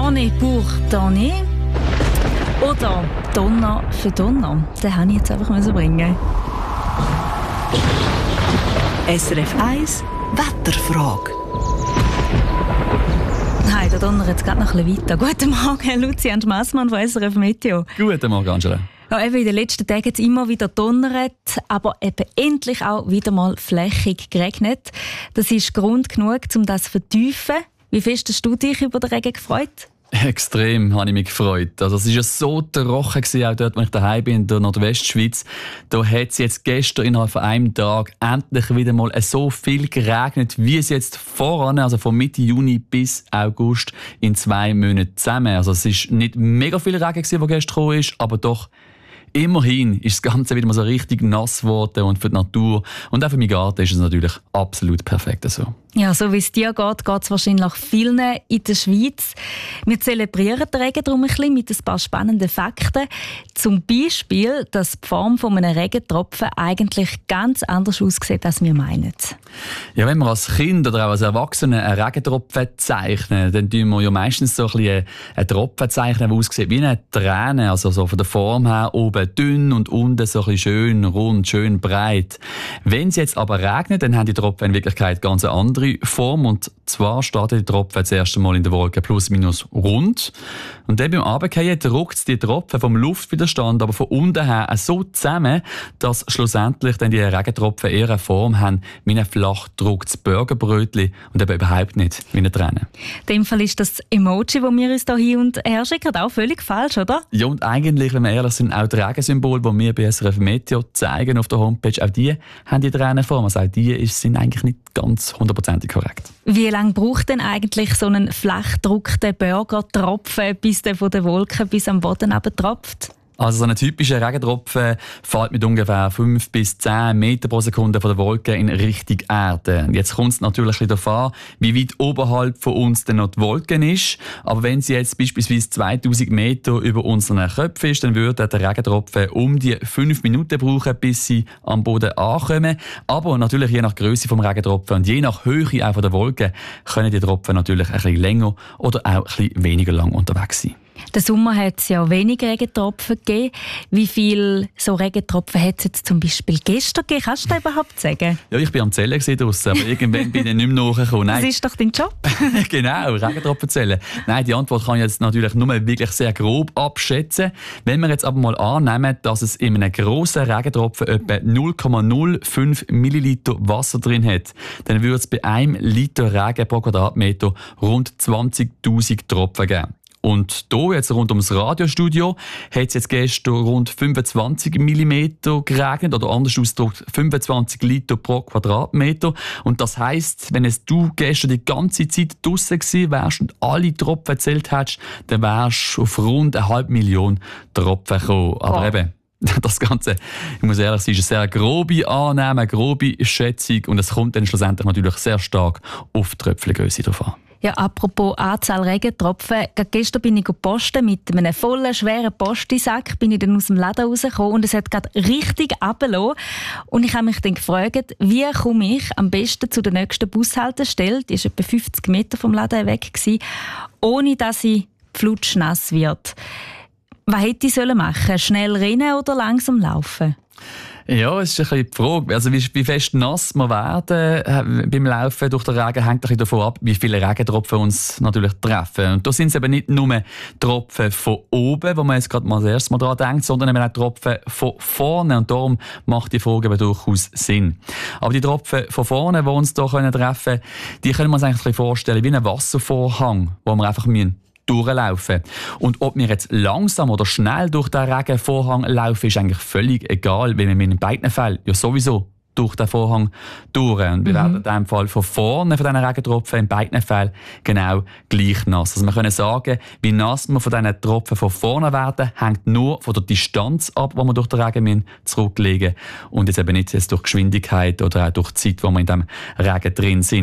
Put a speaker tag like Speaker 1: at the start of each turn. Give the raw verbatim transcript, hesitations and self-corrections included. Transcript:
Speaker 1: Donner pour Donner oder Donner für Donner. Den habe ich jetzt einfach müssen bringen.
Speaker 2: S R F eins Wetterfrage.
Speaker 1: Nein, der Donner jetzt gerade noch ein bisschen weiter. Guten Morgen, Lucian Schmassmann von S R F Meteo.
Speaker 3: Guten Morgen, Angela.
Speaker 1: Ja, eben in den letzten Tagen hat es immer wieder donnert, aber eben endlich auch wieder mal flächig geregnet. Das ist Grund genug, um das zu vertiefen. Wie fest hast du dich über den Regen gefreut?
Speaker 3: Extrem habe ich mich gefreut. Also es war ja so trocken, auch dort, wo ich daheim bin, in der Nordwestschweiz. Da hat es jetzt gestern innerhalb von einem Tag endlich wieder mal so viel geregnet, wie es jetzt voran, also von Mitte Juni bis August in zwei Monaten zusammen. Also es war nicht mega viel Regen, der gestern gekommen ist, aber doch immerhin ist das Ganze wieder mal so richtig nass geworden und für die Natur und auch für meinen Garten ist es natürlich absolut perfekt so.
Speaker 1: Ja, so wie es dir geht, geht es wahrscheinlich vielen in der Schweiz. Wir zelebrieren den Regen darum ein bisschen mit ein paar spannenden Fakten. Zum Beispiel, dass die Form von einem Regentropfen eigentlich ganz anders aussieht, als wir meinen.
Speaker 3: Ja, wenn wir als Kind oder auch als Erwachsene einen Regentropfen zeichnen, dann tun wir ja meistens so ein bisschen einen Tropfen zeichnen, der aussieht wie eine Träne, also so von der Form her oben dünn und unten so ein bisschen schön rund, schön breit. Wenn es jetzt aber regnet, dann haben die Tropfen in Wirklichkeit ganz eine andere Form, und zwar startet die Tropfen das erste Mal in der Wolke plus minus rund und dann beim Runterfallen drückt die Tropfen vom Luftwiderstand aber von unten her so zusammen, dass schlussendlich dann die Regentropfen eher eine Form haben wie ein flach gedrucktes Burgerbrötchen und eben überhaupt nicht wie eine Träne.
Speaker 1: In dem Fall ist das Emoji, das wir uns hier hin und her schicken, auch völlig falsch, oder?
Speaker 3: Ja, und eigentlich, wenn wir ehrlich sind, auch die Regensymbole, die wir bei S R F Meteo zeigen auf der Homepage, auch die haben die Tränenform. Also auch die sind eigentlich nicht ganz hundertprozentig korrekt.
Speaker 1: Wie lange braucht denn eigentlich so ein flach gedruckter Burgertropfen, bis der von den Wolken bis am Boden tropft?
Speaker 3: Also so ein typischer Regentropfen fällt mit ungefähr fünf bis zehn Meter pro Sekunde von der Wolke in Richtung Erde. Jetzt kommt es natürlich darauf an, wie weit oberhalb von uns denn noch die Wolke ist. Aber wenn sie jetzt beispielsweise zweitausend Meter über unseren Köpfen ist, dann würde der Regentropfen um die fünf Minuten brauchen, bis sie am Boden ankommen. Aber natürlich je nach Größe des Regentropfen und je nach Höhe auch von der Wolke können die Tropfen natürlich ein bisschen länger oder auch ein bisschen weniger lang unterwegs sein.
Speaker 1: Den Sommer hat es ja weniger Regentropfen gegeben. Wie viele so Regentropfen hat es jetzt zum Beispiel gestern gegeben? Kannst du das überhaupt sagen?
Speaker 3: Ja, ich war am Zählen draussen, aber irgendwann bin ich nicht mehr nachgekommen.
Speaker 1: Das ist doch dein Job.
Speaker 3: Genau, Regentropfen zählen. Nein, die Antwort kann ich jetzt natürlich nur wirklich sehr grob abschätzen. Wenn wir jetzt aber mal annehmen, dass es in einem grossen Regentropfen etwa null Komma null fünf Milliliter Wasser drin hat, dann würde es bei einem Liter Regen pro Quadratmeter rund zwanzigtausend Tropfen geben. Und hier, jetzt rund ums Radiostudio, hat es jetzt gestern rund fünfundzwanzig Millimeter geregnet, oder anders ausgedrückt fünfundzwanzig Liter pro Quadratmeter. Und das heisst, wenn es du gestern die ganze Zeit draussen gewesen wärst und alle Tropfen gezählt hättest, dann wärst du auf rund eine halbe Million Tropfen gekommen. Aber
Speaker 1: wow.
Speaker 3: eben, das Ganze, ich muss ehrlich sagen, ist eine sehr grobe Annahme, eine grobe Schätzung, und es kommt dann schlussendlich natürlich sehr stark auf die Tröpfchengrösse drauf an.
Speaker 1: Ja, apropos Anzahl Regentropfen. Gerade gestern bin ich posten mit einem vollen, schweren Postisack. Bin ich dann aus dem Laden rausgekommen und es hat gerade richtig runtergelassen. Und ich habe mich dann gefragt, wie komme ich am besten zu der nächsten Bushaltestelle, die war etwa fünfzig Meter vom Laden weg, ohne dass ich flutschnass wird. Was hätte ich machen sollen? Schnell rennen oder langsam laufen?
Speaker 3: Ja, es ist ein bisschen die Frage. Also wie, wie fest nass wir werden äh, beim Laufen durch den Regen, hängt ein bisschen davon ab, wie viele Regentropfen uns natürlich treffen. Und da sind es eben nicht nur Tropfen von oben, wo man jetzt gerade mal das erste Mal daran denkt, sondern eben auch Tropfen von vorne. Und darum macht die Frage eben durchaus Sinn. Aber die Tropfen von vorne, die uns hier treffen können, die können wir uns eigentlich ein bisschen vorstellen wie ein Wasservorhang, wo wir einfach müssen durchlaufen. Und ob wir jetzt langsam oder schnell durch den Regenvorhang laufen, ist eigentlich völlig egal, weil wir in beiden Fällen ja sowieso durch den Vorhang durch. Und wir mhm. werden in diesem Fall von vorne von diesen Regentropfen in beiden Fällen genau gleich nass. Also wir können sagen, wie nass wir von diesen Tropfen von vorne werden, hängt nur von der Distanz ab, die wir durch den Regen zurücklegen müssen. Und jetzt eben nicht jetzt durch Geschwindigkeit oder auch durch die Zeit, wo wir in diesem Regen drin sind.